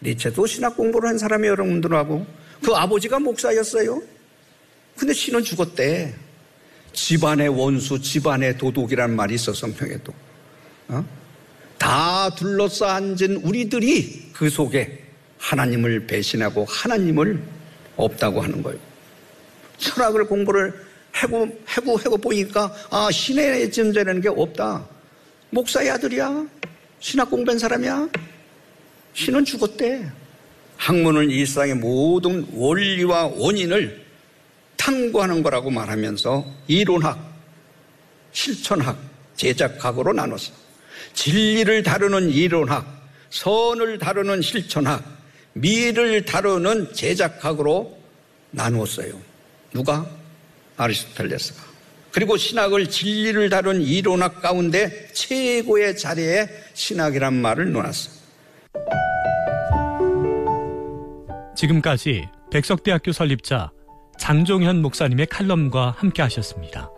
니체도 신학 공부를 한 사람이 여러분들하고 그 아버지가 목사였어요. 근데 신은 죽었대. 집안의 원수, 집안의 도둑이란 말이 있어 성경에도. 다 둘러싸 앉은 우리들이 그 속에 하나님을 배신하고 하나님을 없다고 하는 거예요. 철학을 공부를 해고 보니까 신의 존재라는 게 없다. 목사의 아들이야. 신학 공부한 사람이야. 신은 죽었대. 학문은 일상의 모든 원리와 원인을 탐구하는 거라고 말하면서 이론학, 실천학, 제작학으로 나눴어. 진리를 다루는 이론학, 선을 다루는 실천학, 미를 다루는 제작학으로 나누었어요. 누가? 아리스토텔레스가. 그리고 신학을 진리를 다룬 이론학 가운데 최고의 자리에 신학이란 말을 놓았어. 지금까지 백석대학교 설립자 장종현 목사님의 칼럼과 함께 하셨습니다.